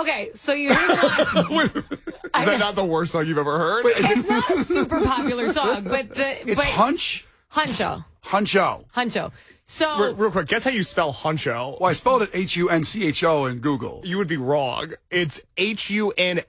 Okay, so you hear one. Is that not the worst song you've ever heard? It's not a super popular song, but It's Hunch? Huncho. Huncho. So Real quick, guess how you spell Huncho? Well, I spelled it Huncho in Google. You would be wrong. It's Hunxho.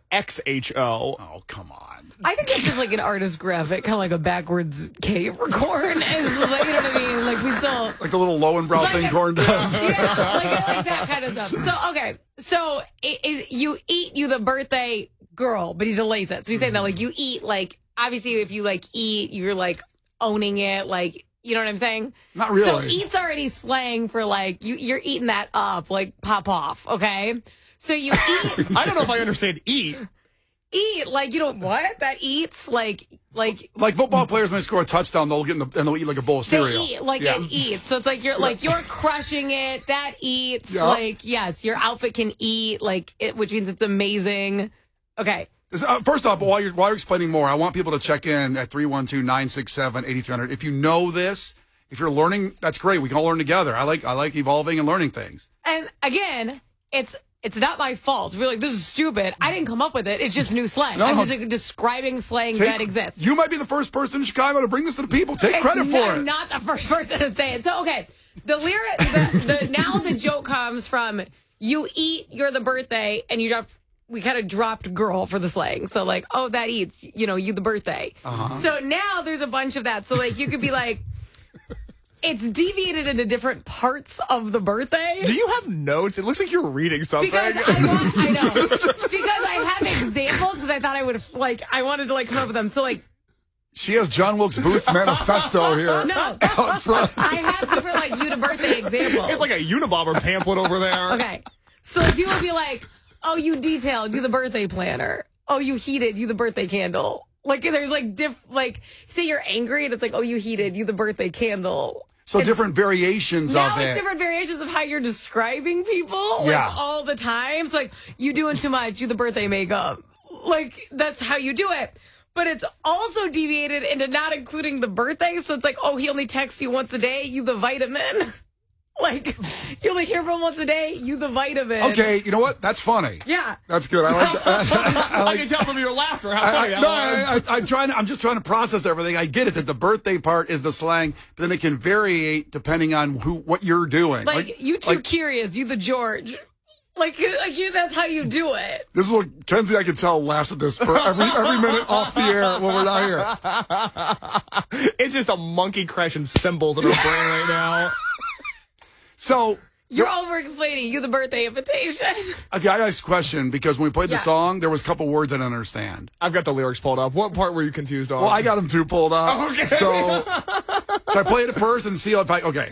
Oh, come on. I think it's just like an artist graphic, kind of like a backwards K for corn. And, like, you know what I mean? Like we still Like the little Lowenbrow thing corn does. yeah, like that kind of stuff. So okay, so you eat the birthday girl, but he delays it. So he's saying that like you eat like obviously if you like eat, you're like owning it, like you know what I'm saying? Not really. So eat's already slang for like you're eating that up, like pop off. Okay, so you eat. I don't know if I understand eat. Eat like you don't what that eats like football players when they score a touchdown, they'll get and they'll eat like a bowl of they cereal. eat like it eats. So it's like you're crushing it. That eats like yes, your outfit can eat like it, which means it's amazing. Okay. First off, while you're explaining more, I want people to check in at 312-967-8300. If you know this, if you're learning, that's great. We can all learn together. I like evolving and learning things. And again, it's not my fault. We're like, this is stupid. I didn't come up with it. It's just new slang. I'm just like, describing slang that exists. You might be the first person in Chicago to bring this to the people. Take credit for it. I'm not the first person to say it. So, okay, the lyric, now the joke comes from you eat, you're the birthday, and we kind of dropped girl for the slang. So, like, oh, that eats, you the birthday. So now there's a bunch of that. So, like, you could be like, it's deviated into different parts of the birthday. Do you have notes? It looks like you're reading something. Because I know. Because I have examples because I thought I wanted to come up with them. So she has John Wilkes Booth manifesto here. No. Out front. I have different you to birthday examples. It's like a Unabomber pamphlet over there. Okay. So people would be like, oh, you detailed, you the birthday planner. Oh, you heated, you the birthday candle. Like there's say you're angry and it's like, oh, you heated, you the birthday candle. So different variations of it. Now it's different variations of how you're describing people all the time. It's like, you doing too much, you the birthday makeup. Like, that's how you do it. But it's also deviated into not including the birthday. So it's like, oh, he only texts you once a day, you the vitamin. Like, you only hear from him once a day, you the vitamin. Okay, you know what? That's funny. Yeah. That's good. I like that. I can tell from your laughter how funny that was. I'm just trying to process everything. I get it that the birthday part is the slang, but then it can variate depending on what you're doing. You too curious, you the George. Like you, that's how you do it. This is what Kenzie, I can tell, laughs at this for every minute off the air when we're not here. It's just a monkey crashing cymbals in her brain right now. So you're over-explaining. You the birthday invitation. Okay, I asked a question because when we played the song, there was a couple words I didn't understand. I've got the lyrics pulled up. What part were you confused on? Well, I got them too pulled up. Oh, okay. So I played it first and see if I... Okay.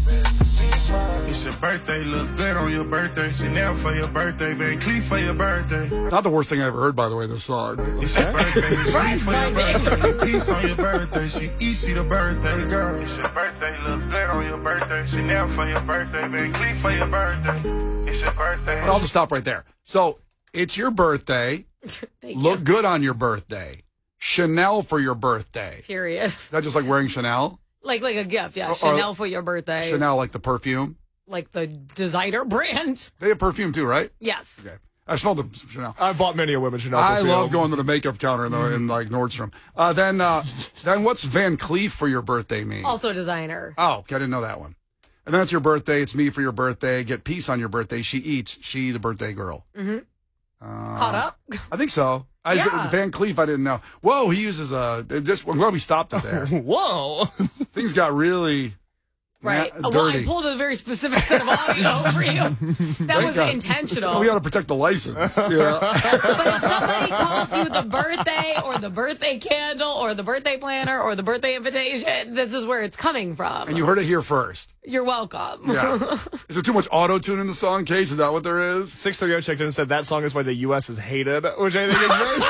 It's your birthday, look good on your birthday. Chanel for your birthday, Van Cleef for your birthday. Not the worst thing I ever heard, by the way, this song. It's your birthday, it's me for your birthday. Peace on your birthday, she easy the birthday girl. It's your birthday, look good on your birthday. Chanel for your birthday, Van Cleef for your birthday. It's your birthday. I'll just stop right there. So it's your birthday. Look good on your birthday. Chanel for your birthday. Period. Is that just like wearing Chanel? Like a gift, yeah. Chanel for your birthday. Chanel, like the perfume? Like the designer brand. They have perfume too, right? Yes. Okay. I smelled the Chanel. I bought many a women Chanel perfume. I love going to the makeup counter in like Nordstrom. Then what's Van Cleef for your birthday mean? Also designer. Oh, okay, I didn't know that one. And then it's your birthday. It's me for your birthday. Get peace on your birthday. She eats. She the birthday girl. Mm-hmm. Caught up? I think so. Yeah. Van Cleef, I didn't know. Whoa, he uses I'm glad we stopped it there. Whoa. Things got really right. dirty. Well, I pulled a very specific set of audio for you. That was intentional. We got to protect the license. Yeah. But if somebody calls you the birthday or the birthday candle or the birthday planner or the birthday invitation, this is where it's coming from. And you heard it here first. You're welcome. Yeah. Is there too much auto-tune in the song, Case? Is that what there is? 630 checked in and said that song is why the U.S. is hated, which I think is very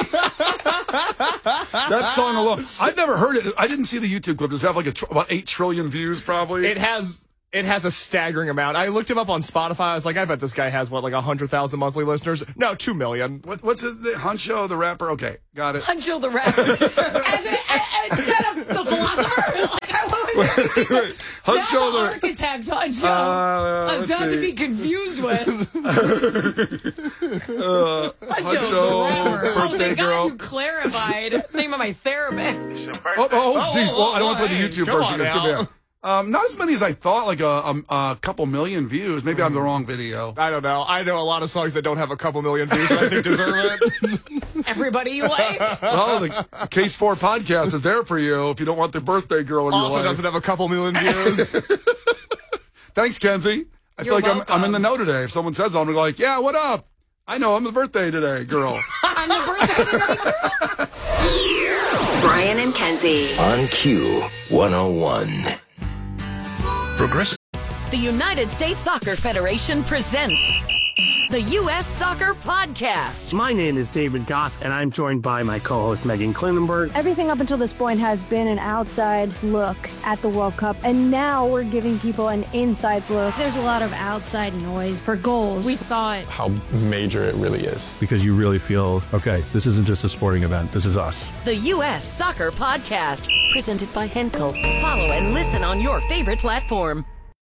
funny. That song alone. I've never heard it. I didn't see the YouTube clip. Does it have like about 8 trillion views probably? It has a staggering amount. I looked him up on Spotify. I was like, I bet this guy has, 100,000 monthly listeners? No, 2 million. What's it? Huncho, the rapper? Okay, got it. Huncho, the rapper. Instead of The philosopher? Like, what was it? That's Huncho, the architect, Huncho. let's Not to see. be confused with. Huncho, Oh, birthday thank God girl. you clarified. Name of my therapist. It's your birthday. Geez. Well, I don't want to play the hey, YouTube come version. on It's good, now. yeah. Not as many as I thought, like a couple million views. Maybe I'm the wrong video. I don't know. I know a lot of songs that don't have a couple million views that I think deserve it. Everybody you like. Well, the Case 4 podcast is there for you if you don't want the birthday girl in your Also life. doesn't have a couple million views. Thanks, Kenzie. I You're feel like I'm in the welcome. know today. If someone says, I'm gonna be like, yeah, what up? I know, I'm the birthday today, girl. I'm the birthday. Brian and Kenzie. On Q101. Progressive. The United States Soccer Federation presents the U.S. Soccer Podcast. My name is David Goss, and I'm joined by my co-host Megan Klinenberg. Everything up until this point has been an outside look at the World Cup, and now we're giving people an inside look. There's a lot of outside noise for goals. We thought how major it really is. Because you really feel, okay, this isn't just a sporting event, this is us. The U.S. Soccer Podcast, presented by Henkel. Follow and listen on your favorite platform.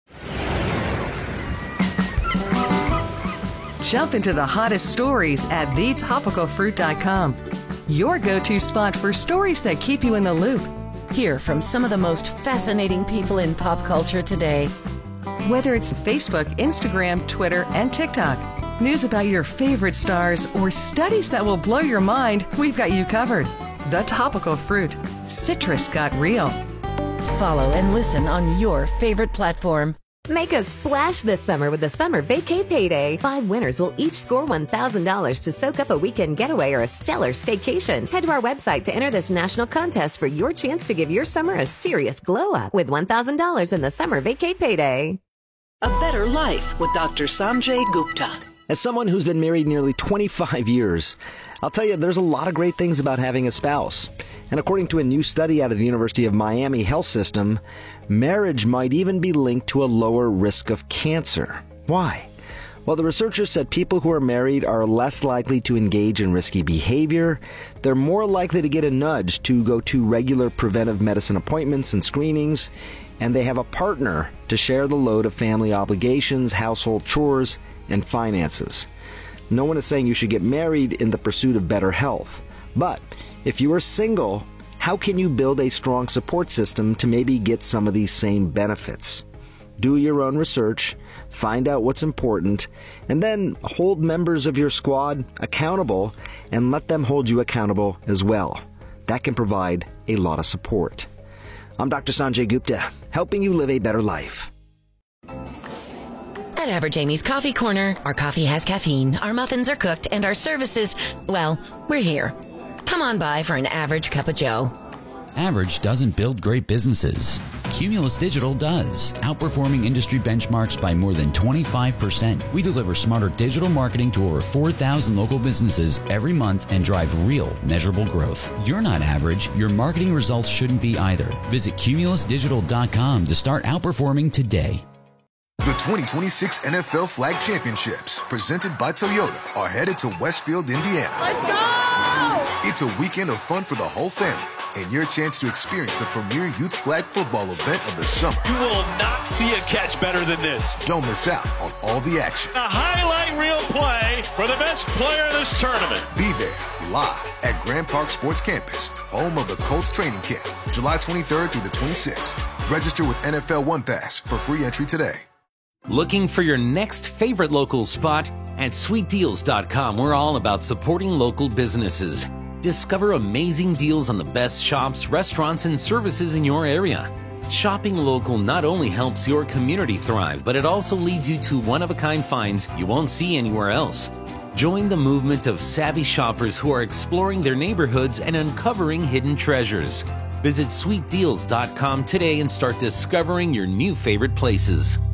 Jump into the hottest stories at thetopicalfruit.com. Your go-to spot for stories that keep you in the loop. Hear from some of the most fascinating people in pop culture today. Whether it's Facebook, Instagram, Twitter, and TikTok, news about your favorite stars, or studies that will blow your mind, we've got you covered. The Topical Fruit. Citrus got real. Follow and listen on your favorite platform. Make a splash this summer with the Summer Vacay Payday. 5 winners will each score $1,000 to soak up a weekend getaway or a stellar staycation. Head to our website to enter this national contest for your chance to give your summer a serious glow up with $1,000 in the Summer Vacay Payday. A Better Life with Dr. Sanjay Gupta. As someone who's been married nearly 25 years, I'll tell you there's a lot of great things about having a spouse. And according to a new study out of the University of Miami Health System, marriage might even be linked to a lower risk of cancer. Why? Well, the researchers said people who are married are less likely to engage in risky behavior, they're more likely to get a nudge to go to regular preventive medicine appointments and screenings, and they have a partner to share the load of family obligations, household chores, and finances. No one is saying you should get married in the pursuit of better health. But if you are single, how can you build a strong support system to maybe get some of these same benefits? Do your own research, find out what's important, and then hold members of your squad accountable and let them hold you accountable as well. That can provide a lot of support. I'm Dr. Sanjay Gupta, helping you live a better life. At Average Amy's Coffee Corner, our coffee has caffeine, our muffins are cooked, and our services, well, we're here. Come on by for an average cup of joe. Average doesn't build great businesses. Cumulus Digital does, outperforming industry benchmarks by more than 25%. We deliver smarter digital marketing to over 4,000 local businesses every month and drive real, measurable growth. You're not average. Your marketing results shouldn't be either. Visit cumulusdigital.com to start outperforming today. The 2026 NFL Flag Championships, presented by Toyota, are headed to Westfield, Indiana. Let's go! It's a weekend of fun for the whole family and your chance to experience the premier youth flag football event of the summer. You will not see a catch better than this. Don't miss out on all the action. A highlight reel play for the best player in this tournament. Be there live at Grand Park Sports Campus, home of the Colts training camp, July 23rd through the 26th. Register with NFL One Pass for free entry today. Looking for your next favorite local spot? At sweetdeals.com, we're all about supporting local businesses. Discover amazing deals on the best shops, restaurants, and services in your area. Shopping local not only helps your community thrive, but it also leads you to one-of-a-kind finds you won't see anywhere else. Join the movement of savvy shoppers who are exploring their neighborhoods and uncovering hidden treasures. Visit sweetdeals.com today and start discovering your new favorite places.